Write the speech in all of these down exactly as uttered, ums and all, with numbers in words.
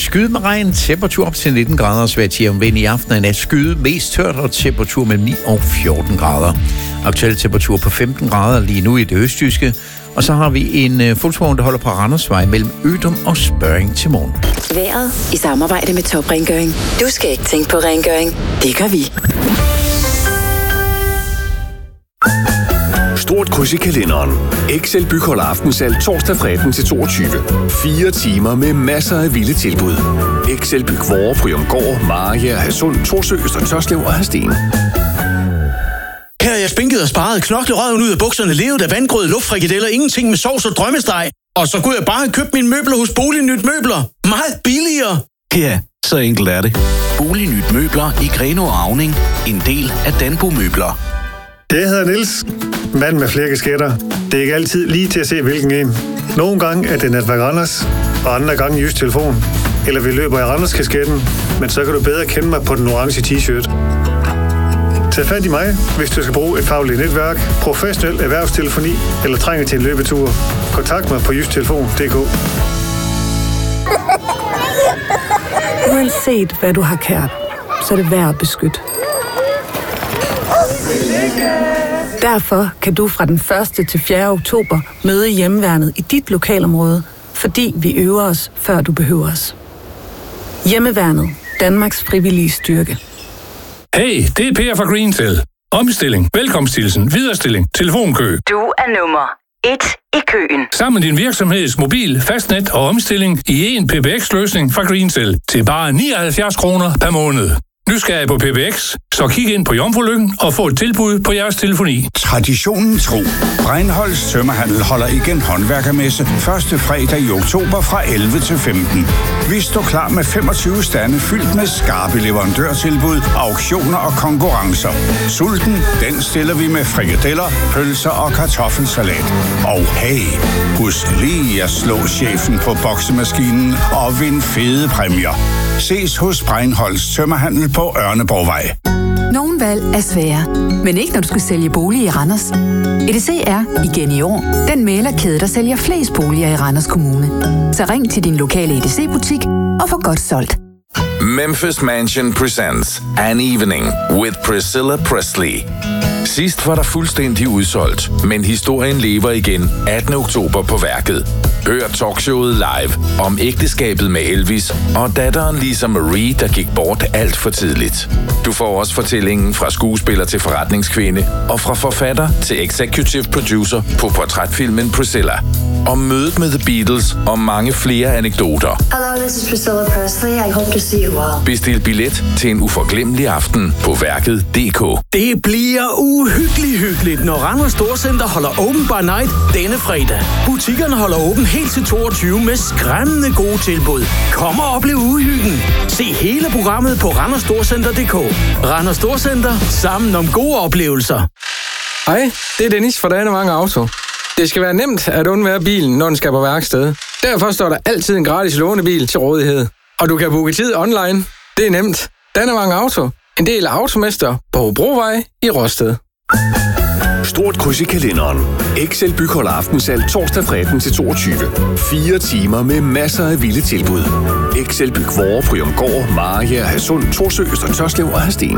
skyde med regn, temperatur op til nitten grader, svag til om vind i aften og i nat skyde, mest tørt og temperatur mellem ni og fjorten grader. Aktuel temperatur på femten grader lige nu i det østjyske. Og så har vi en uh, fotovogn, der holder på Randersvej mellem Ødum og Spørring til morgen. Vejret i samarbejde med Top Rengøring. Du skal ikke tænke på rengøring. Det gør vi. Stort kryds i kalenderen. Excel Byg holder aftensalg torsdag fra atten til toogtyve. Fire timer med masser af vilde tilbud. Excel Byg Vore, Bryumgård, Mariager, Hadsund, Torsø, Øster Tørslev og Hadsten. Her er jeg spinket og sparet, knoklet røven ud af bukserne, levet af vandgrød, luftfrikadeller, ingenting med sovs og drømmesteg. Og så kunne jeg bare købe mine møbler hos Bolignyt Møbler. Meget billigere. Ja, så enkelt er det. Bolignyt Møbler i Grenaa og Auning. En del af Danbo Møbler. Jeg hedder Niels. Mand med flere kasketter. Det er ikke altid lige til at se, hvilken en. Nogle gange er det Netværk Randers, og andre gange Jysk Telefon. Eller vi løber i Randers-kasketten, men så kan du bedre kende mig på den orange t-shirt. Tag fat i mig, hvis du skal bruge et fagligt netværk, professionel erhvervstelefoni eller trænger til en løbetur. Kontakt mig på jysk telefon punktum d k. Uanset hvad du har kært, så er det værd at beskytte. Derfor kan du fra den første til fjerde oktober møde Hjemmeværnet i dit lokalområde, fordi vi øver os, før du behøver os. Hjemmeværnet. Danmarks frivillige styrke. Hey, det er Per fra Greentel. Omstilling, velkomsthilsen, viderestilling, telefonkø. Du er nummer et i køen. Sammen din virksomheds mobil, fastnet og omstilling i en P B X-løsning fra Greentel til bare nioghalvfjerds kroner per måned. Nu skal jeg på P B X, så kig ind på Jomfrulykken og få et tilbud på jeres telefoni. Traditionen tro. Breinholds Tømmerhandel holder igen håndværkermesse første fredag i oktober fra elleve til femten. Vi står klar med femogtyve stande fyldt med skarpe leverandørtilbud, auktioner og konkurrencer. Sulten, den stiller vi med frikadeller, pølser og kartoffelsalat. Og hey, husk lige at slå chefen på boksemaskinen og vinde fede præmier. Ses hos Breinholds Tømmerhandel på Ørneborgvej. Nogle valg er svære, men ikke når du skal sælge bolig i Randers. E D C er, igen i år, den mæglerkæde, der sælger flest boliger i Randers Kommune. Så ring til din lokale E D C-butik og få godt solgt. Memphis Mansion presents An Evening with Priscilla Presley. Sidst var der fuldstændig udsolgt, men historien lever igen attende oktober på Værket. Hør talkshowet live om ægteskabet med Elvis og datteren Lisa Marie, der gik bort alt for tidligt. Du får også fortællingen fra skuespiller til forretningskvinde og fra forfatter til executive producer på portrætfilmen Priscilla. Om mødet med The Beatles og mange flere anekdoter. Hello, this is Priscilla Presley. I hope to see you well. Bestil billet til en uforglemmelig aften på Værket punktum d k. Det bliver uhyggeligt hyggeligt, når Randers Storcenter holder Open by Night denne fredag. Butikkerne holder åben helt til toogtyve med skræmmende gode tilbud. Kom og oplev uhyggen. Se hele programmet på randers storcenter punktum d k. Randers Storcenter. Sammen om gode oplevelser. Hej, det er Dennis fra Danevang Auto. Det skal være nemt at undvære bilen, når den skal på værksted. Derfor står der altid en gratis lånebil til rådighed. Og du kan booke tid online. Det er nemt. Danevang Auto. En del af Automester på Hobrovej i Rosted. Stort kryds i kalenderen. Excel Byg holder aftensalg torsdag fra atten til toogtyve. Fire timer med masser af vilde tilbud. Excel Byg Vore, Bryumgård, Mariager, Hadsund, Torsø, Øster Tørslev og Hadsten.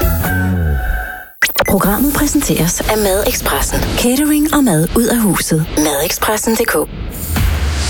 Programmet præsenteres af Madexpressen. Catering og mad ud af huset. madexpressen punktum d k.